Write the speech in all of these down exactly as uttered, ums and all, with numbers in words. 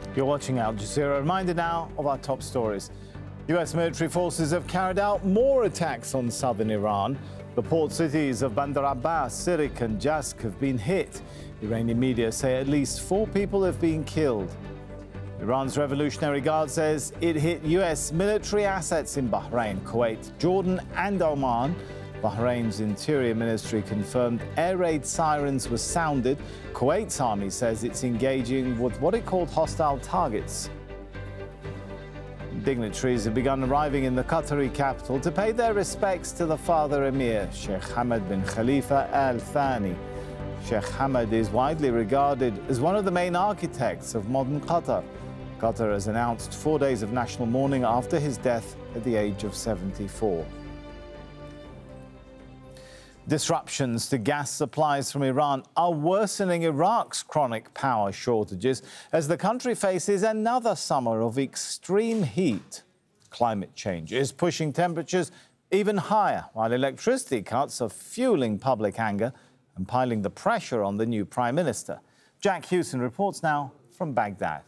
You're watching Al Jazeera. A reminder now of our top stories. U S military forces have carried out more attacks on southern Iran. The port cities of Bandar Abbas, Sirik and Jask have been hit. Iranian media say at least four people have been killed. Iran's Revolutionary Guard says it hit U S military assets in Bahrain, Kuwait, Jordan and Oman. Bahrain's Interior Ministry confirmed air raid sirens were sounded. Kuwait's army says it's engaging with what it called hostile targets. Dignitaries have begun arriving in the Qatari capital to pay their respects to the father emir, Sheikh Hamad bin Khalifa Al Thani. Sheikh Hamad is widely regarded as one of the main architects of modern Qatar. Qatar has announced four days of national mourning after his death at the age of seventy-four. Disruptions to gas supplies from Iran are worsening Iraq's chronic power shortages as the country faces another summer of extreme heat. Climate change is pushing temperatures even higher, while electricity cuts are fueling public anger and piling the pressure on the new Prime Minister. Jack Hewson reports now from Baghdad.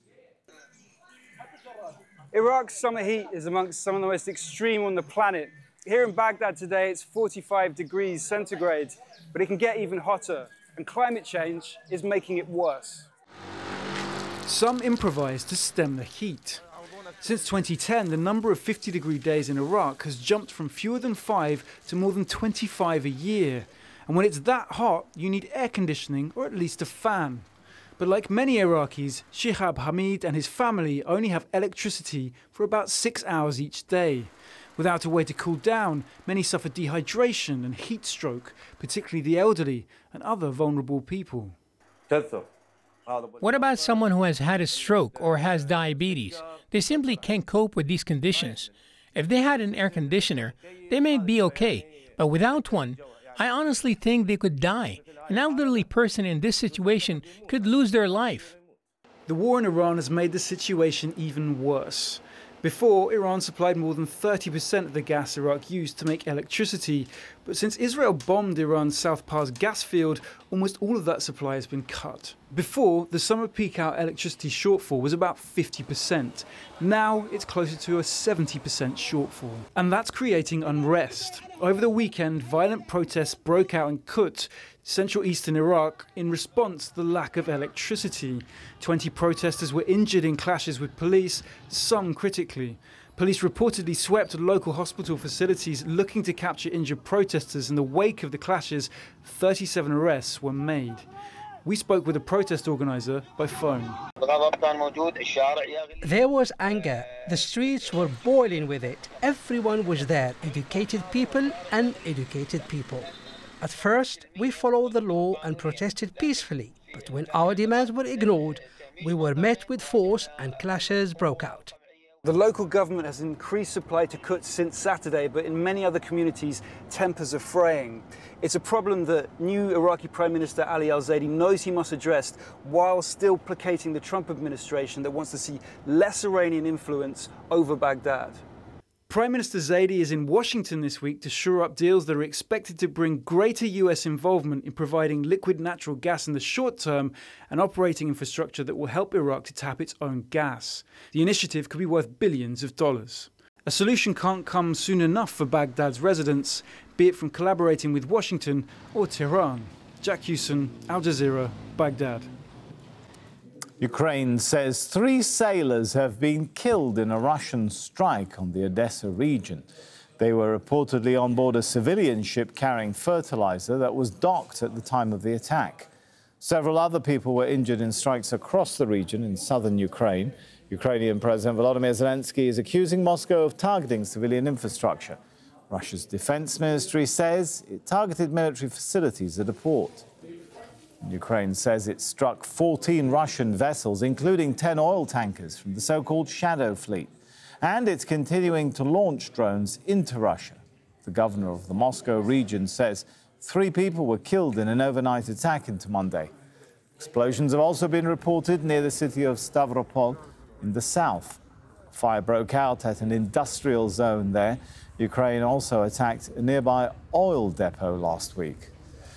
Iraq's summer heat is amongst some of the most extreme on the planet. Here in Baghdad today, it's forty-five degrees centigrade, but it can get even hotter, and climate change is making it worse. Some improvise to stem the heat. Since twenty ten, the number of fifty degree days in Iraq has jumped from fewer than five to more than twenty-five a year. And when it's that hot, you need air conditioning or at least a fan. But like many Iraqis, Shihab Hamid and his family only have electricity for about six hours each day. Without a way to cool down, many suffer dehydration and heat stroke, particularly the elderly and other vulnerable people. What about someone who has had a stroke or has diabetes? They simply can't cope with these conditions. If they had an air conditioner, they may be okay, but without one, I honestly think they could die. An elderly person in this situation could lose their life. The war in Iran has made the situation even worse. Before, Iran supplied more than thirty percent of the gas Iraq used to make electricity, but since Israel bombed Iran's South Pars gas field, almost all of that supply has been cut. Before, the summer peak hour electricity shortfall was about fifty percent. Now, it's closer to a seventy percent shortfall. And that's creating unrest. Over the weekend, violent protests broke out in Kut, central eastern Iraq, in response to the lack of electricity. twenty protesters were injured in clashes with police, some critically. Police reportedly swept local hospital facilities looking to capture injured protesters. In the wake of the clashes, thirty-seven arrests were made. We spoke with a protest organizer by phone. There was anger. The streets were boiling with it. Everyone was there, educated people and uneducated people. At first, we followed the law and protested peacefully, but when our demands were ignored, we were met with force and clashes broke out. The local government has increased supply to Kut since Saturday, but in many other communities, tempers are fraying. It's a problem that new Iraqi Prime Minister Ali al-Zaidi knows he must address while still placating the Trump administration that wants to see less Iranian influence over Baghdad. Prime Minister Zaidi is in Washington this week to shore up deals that are expected to bring greater U S involvement in providing liquid natural gas in the short term and operating infrastructure that will help Iraq to tap its own gas. The initiative could be worth billions of dollars. A solution can't come soon enough for Baghdad's residents, be it from collaborating with Washington or Tehran. Jack Hewson, Al Jazeera, Baghdad. Ukraine says three sailors have been killed in a Russian strike on the Odessa region. They were reportedly on board a civilian ship carrying fertilizer that was docked at the time of the attack. Several other people were injured in strikes across the region in southern Ukraine. Ukrainian President Volodymyr Zelensky is accusing Moscow of targeting civilian infrastructure. Russia's defense ministry says it targeted military facilities at a port. Ukraine says it struck fourteen Russian vessels, including ten oil tankers from the so-called Shadow Fleet. And it's continuing to launch drones into Russia. The governor of the Moscow region says three people were killed in an overnight attack into Monday. Explosions have also been reported near the city of Stavropol in the south. Fire broke out at an industrial zone there. Ukraine also attacked a nearby oil depot last week.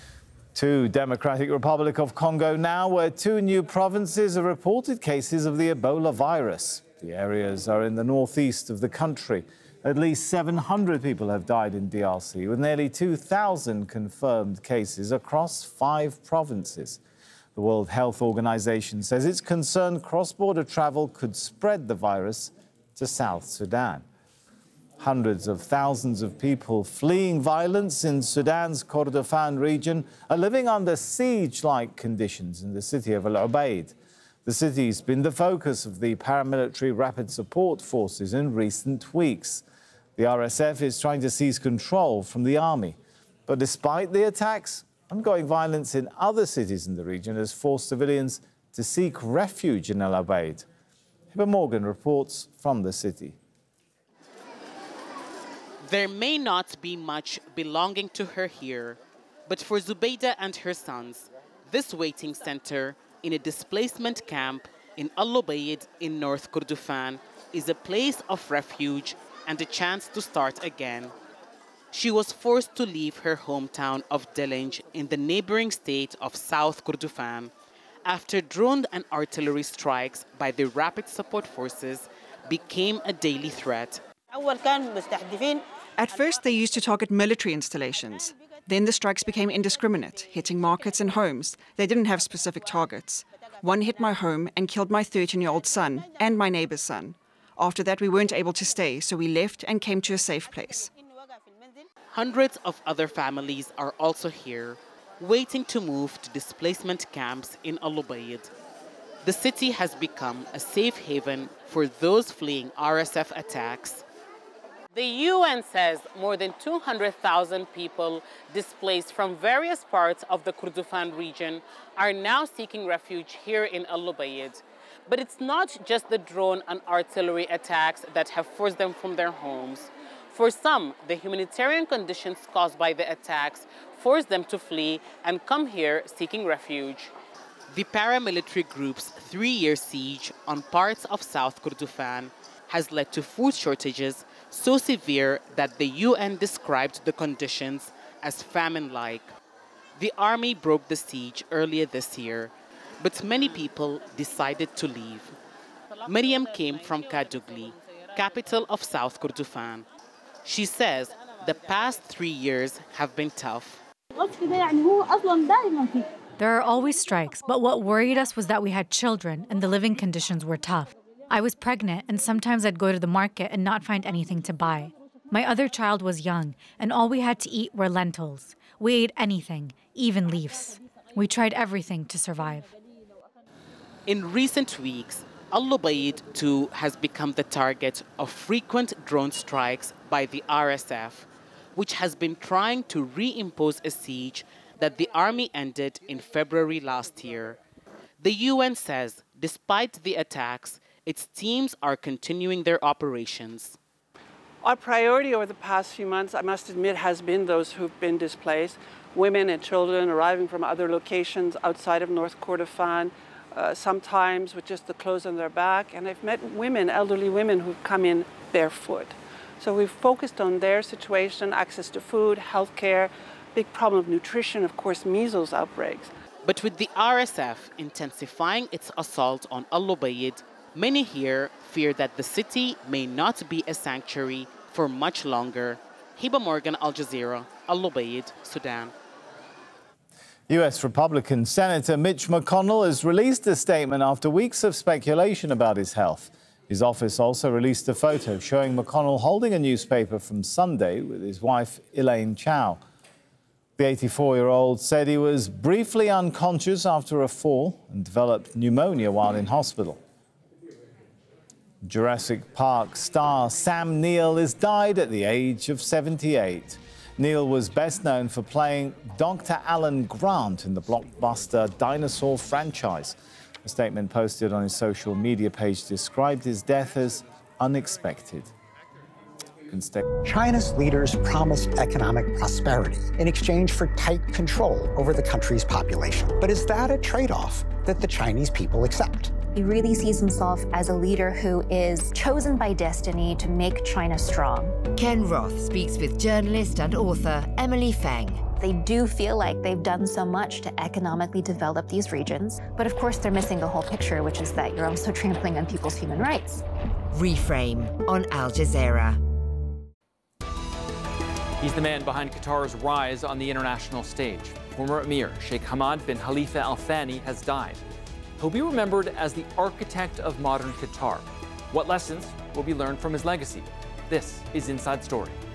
To Democratic Republic of Congo now, where two new provinces have reported cases of the Ebola virus. The areas are in the northeast of the country. At least seven hundred people have died in D R C, with nearly two thousand confirmed cases across five provinces. The World Health Organization says it's concerned cross-border travel could spread the virus to South Sudan. Hundreds of thousands of people fleeing violence in Sudan's Kordofan region are living under siege-like conditions in the city of Al Ubaid. The city's been the focus of the paramilitary rapid support forces in recent weeks. The R S F is trying to seize control from the army. But despite the attacks, ongoing violence in other cities in the region has forced civilians to seek refuge in Al Ubaid. Hiba Morgan reports from the city. There may not be much belonging to her here, but for Zubeida and her sons, this waiting center in a displacement camp in Al Ubaid in North Kordofan is a place of refuge and a chance to start again. She was forced to leave her hometown of Delenj in the neighboring state of South Kordofan after drone and artillery strikes by the rapid support forces became a daily threat. At first, they used to target military installations. Then the strikes became indiscriminate, hitting markets and homes. They didn't have specific targets. One hit my home and killed my thirteen-year-old son and my neighbor's son. After that, we weren't able to stay, so we left and came to a safe place. Hundreds of other families are also here, waiting to move to displacement camps in Al Ubaid. The city has become a safe haven for those fleeing R S F attacks. The U N says more than two hundred thousand people displaced from various parts of the Kordofan region are now seeking refuge here in Al Ubaid. But it's not just the drone and artillery attacks that have forced them from their homes. For some, the humanitarian conditions caused by the attacks forced them to flee and come here seeking refuge. The paramilitary group's three-year siege on parts of South Kordofan has led to food shortages so severe that the U N described the conditions as famine-like. The army broke the siege earlier this year, but many people decided to leave. Miriam came from Kadugli, capital of South Kordofan. She says the past three years have been tough. There are always strikes, but what worried us was that we had children and the living conditions were tough. I was pregnant, and sometimes I'd go to the market and not find anything to buy. My other child was young, and all we had to eat were lentils. We ate anything, even leaves. We tried everything to survive. In recent weeks, Al Ubaid too has become the target of frequent drone strikes by the R S F, which has been trying to reimpose a siege that the army ended in February last year. The U N says, despite the attacks, its teams are continuing their operations. Our priority over the past few months, I must admit, has been those who've been displaced, women and children arriving from other locations outside of North Kordofan, uh, sometimes with just the clothes on their back. And I've met women, elderly women, who've come in barefoot. So we've focused on their situation, access to food, healthcare, big problem of nutrition, of course, measles outbreaks. But with the R S F intensifying its assault on Al Ubaid, many here fear that the city may not be a sanctuary for much longer. Hiba Morgan, Al Jazeera, Al Ubaid, Sudan. U S Republican Senator Mitch McConnell has released a statement after weeks of speculation about his health. His office also released a photo showing McConnell holding a newspaper from Sunday with his wife, Elaine Chao. The eighty-four-year-old said he was briefly unconscious after a fall and developed pneumonia while in hospital. Jurassic Park star Sam Neill has died at the age of seventy-eight. Neill was best known for playing Doctor Alan Grant in the blockbuster dinosaur franchise. A statement posted on his social media page described his death as unexpected. China's leaders promised economic prosperity in exchange for tight control over the country's population. But is that a trade-off that the Chinese people accept? He really sees himself as a leader who is chosen by destiny to make China strong. Ken Roth speaks with journalist and author Emily Feng. They do feel like they've done so much to economically develop these regions, but of course they're missing the whole picture, which is that you're also trampling on people's human rights. Reframe on Al Jazeera. He's the man behind Qatar's rise on the international stage. Former Emir Sheikh Hamad bin Khalifa Al Thani has died. He'll be remembered as the architect of modern Qatar. What lessons will be learned from his legacy? This is Inside Story.